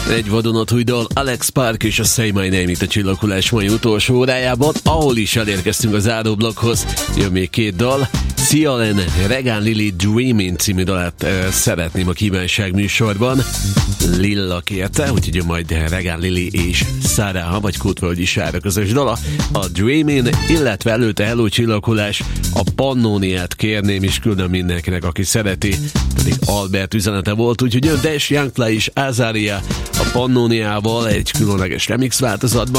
Egy vadonatúj dal, Alex Park és a Say My Name itt a Csillaghullás mai utolsó órájában, ahol is elérkeztünk a záróblokkhoz. Jön még két dal. Sia Len, Regan Lily Dreaming című dalát szeretném a kívánság műsorban. Lilla kérte, úgyhogy jön majd Regan Lily és Sarah, vagy Kútvölgyi Sára közös dala. A Dreaming, illetve előtte Hello Csillaghullás, a Pannoniát kérném is küldöm mindenkinek, aki szereti. Pedig Albert üzenete volt, úgyhogy jön Dash Youngfly és Azaria a Pannoniával egy különleges remix változatban.